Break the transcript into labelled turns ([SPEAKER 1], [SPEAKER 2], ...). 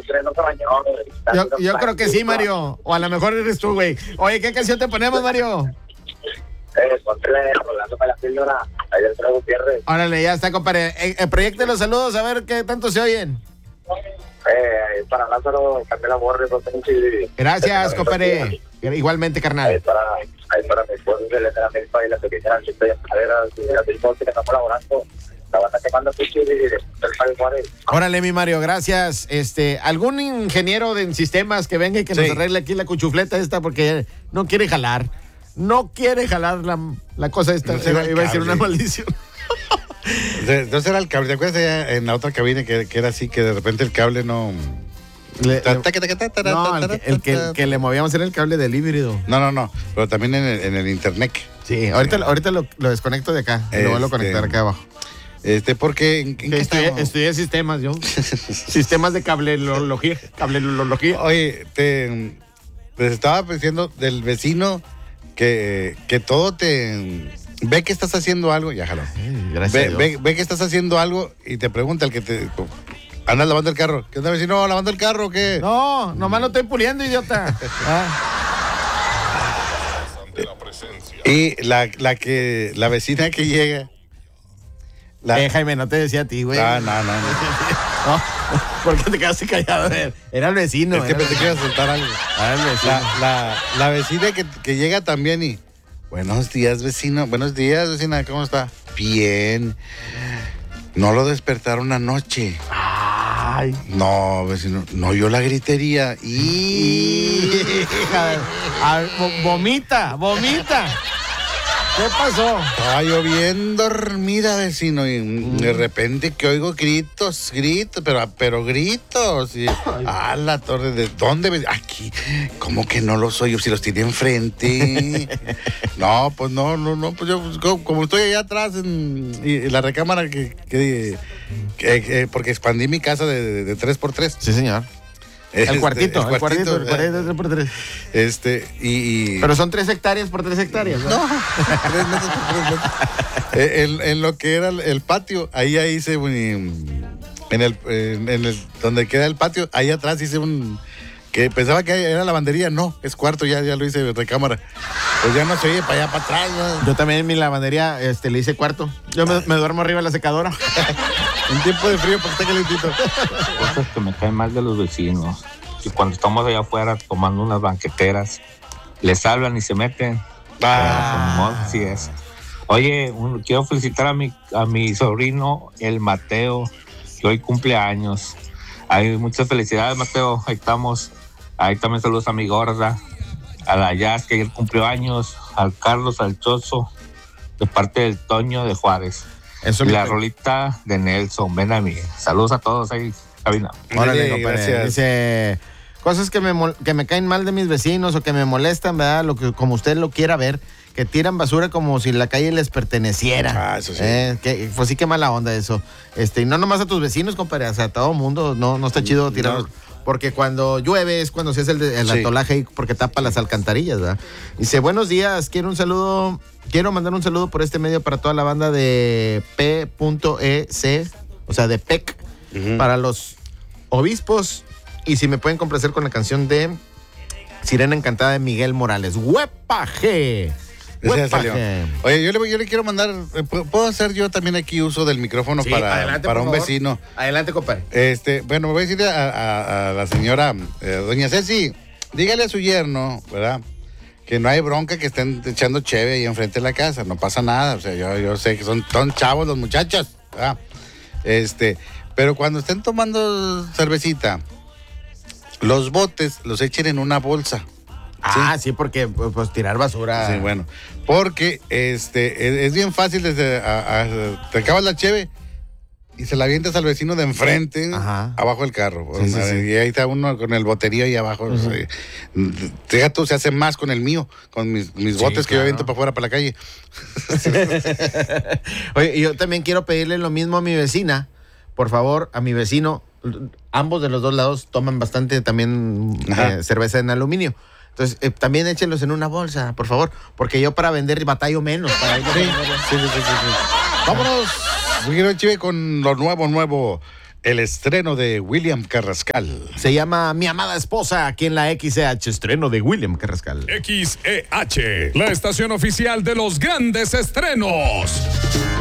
[SPEAKER 1] 3 no se bañó.
[SPEAKER 2] Yo creo que sí, Mario. O a lo mejor eres tú, güey. Oye, ¿qué canción te ponemos, Mario?
[SPEAKER 1] Ponte Rolando para la píldora. Ahí del Trago Gutiérrez.
[SPEAKER 2] Órale, ya está, compadre. Proyecte los saludos, a ver qué tanto se oyen.
[SPEAKER 1] Para Lázaro, Candela Borges,
[SPEAKER 2] Gracias, compadre. Igualmente, carnal.
[SPEAKER 1] Para mi esposo, de Letra Milpa y la pequeña Anchita y Escaleras, y la misma que está colaborando. La banda que manda Pichi y el Padre Juárez.
[SPEAKER 2] Órale, mi Mario, gracias. ¿Algún ingeniero de sistemas que venga y que nos arregle aquí la cuchufleta esta? Porque no quiere jalar. No quiere jalar la cosa esta.
[SPEAKER 3] No,
[SPEAKER 2] iba a decir una maldición.
[SPEAKER 3] Entonces era el cable. ¿Te acuerdas allá en la otra cabina que era así, que de repente el cable no...
[SPEAKER 2] El que le movíamos era el cable del híbrido.
[SPEAKER 3] No, pero también en el internet.
[SPEAKER 2] Sí, ahorita lo desconecto de acá y lo vuelvo a conectar acá abajo.
[SPEAKER 3] Porque ¿en qué
[SPEAKER 2] estudié sistemas yo. Sistemas de cablelología.
[SPEAKER 3] Oye, te estaba diciendo del vecino que todo te... Ve que estás haciendo algo, ya jaló.
[SPEAKER 2] Gracias.
[SPEAKER 3] Ve que estás haciendo algo y te pregunta el que te... Andas lavando el carro. ¿Qué onda, vecino? ¿Lavando el carro o qué?
[SPEAKER 2] No, nomás lo estoy puliendo, idiota.
[SPEAKER 3] Y la vecina que llega...
[SPEAKER 2] Jaime, no te decía a ti, güey.
[SPEAKER 3] No.
[SPEAKER 2] No, ¿por qué te quedaste callado? Era el vecino.
[SPEAKER 3] Es que pensé que iba a soltar algo.
[SPEAKER 2] Era el vecino.
[SPEAKER 3] La vecina que llega también y... Buenos días, vecino. Buenos días, vecina. ¿Cómo está? Bien. No lo despertaron anoche.
[SPEAKER 2] Ay.
[SPEAKER 3] No, vecino. No oyó la gritería.
[SPEAKER 2] Vomita. ¿Qué pasó?
[SPEAKER 3] Estaba yo bien dormida, vecino, y de repente que oigo gritos, pero gritos. Y, la torre, ¿de dónde? Aquí, ¿cómo que no los oigo si los tiene enfrente? No, pues pues yo, como estoy allá atrás en la recámara porque expandí mi casa de 3x3.
[SPEAKER 2] Sí, señor. El cuartito 3x3.
[SPEAKER 3] Pero
[SPEAKER 2] son 3 hectáreas por 3 hectáreas, ¿no?
[SPEAKER 3] 3 metros por 3 metros. En lo que era el patio, ahí hice donde queda el patio, ahí atrás hice que pensaba que era lavandería, no, es cuarto, ya lo hice de recámara. Pues ya no se oye para allá, para atrás, ¿no?
[SPEAKER 2] Yo también en mi lavandería le hice cuarto. Yo me duermo arriba de la secadora.
[SPEAKER 3] En tiempo de frío, porque está calentito.
[SPEAKER 4] Cosas que me caen mal de los vecinos. Y cuando estamos allá afuera tomando unas banqueteras, les hablan y se meten. Sí es. Oye, quiero felicitar a mi sobrino, el Mateo, que hoy cumple años. Hay muchas felicidades, Mateo. Ahí estamos. Ahí también saludos a mi gorda, a la Jazz, que ayer cumplió años, al Carlos, al Choso, de parte del Toño de Juárez.
[SPEAKER 2] Eso
[SPEAKER 4] y la rolita de Nelson, ven a mí. Saludos a todos ahí, cabina.
[SPEAKER 2] Órale, compadre. Dice, cosas que me caen mal de mis vecinos o que me molestan, ¿verdad? Como usted lo quiera ver, que tiran basura como si la calle les perteneciera.
[SPEAKER 3] Eso sí.
[SPEAKER 2] Pues sí, qué mala onda eso. Y no nomás a tus vecinos, compadre, o sea, a todo mundo, no está chido tirar... No. Porque cuando llueve es cuando se hace el atolaje ahí porque tapa las alcantarillas, ¿verdad? Dice, buenos días, quiero mandar un saludo por este medio para toda la banda de P.E.C., o sea, de PEC, para los obispos, y si me pueden complacer con la canción de Sirena Encantada de Miguel Morales. ¡Huepaje!
[SPEAKER 3] Oye, yo le quiero mandar, ¿puedo hacer yo también aquí uso del micrófono para un vecino?
[SPEAKER 2] Adelante, compadre.
[SPEAKER 3] Bueno, me voy a decir a la señora, doña Ceci, dígale a su yerno, ¿verdad? Que no hay bronca que estén echando cheve ahí enfrente de la casa, no pasa nada, o sea, yo sé que son chavos los muchachos, ¿verdad? Pero cuando estén tomando cervecita, los botes los echen en una bolsa.
[SPEAKER 2] Sí, porque pues tirar basura.
[SPEAKER 3] Sí, bueno, porque es bien fácil te acabas la cheve y se la avientas al vecino de enfrente, abajo del carro. Sí. Y ahí está uno con el boterío ahí abajo. Fíjate, se hace más con el mío, con mis botes que yo aviento para afuera, para la calle.
[SPEAKER 2] Oye, yo también quiero pedirle lo mismo a mi vecina. Por favor, a mi vecino, ambos de los dos lados toman bastante también cerveza en aluminio. Entonces, también échenlos en una bolsa, por favor, porque yo para vender batallo menos.
[SPEAKER 3] Sí. Vámonos, quiero chive con lo nuevo. el estreno de William Carrascal.
[SPEAKER 2] Se llama Mi amada esposa, aquí en la XEH, estreno de William Carrascal.
[SPEAKER 5] XEH, la estación oficial de los grandes estrenos.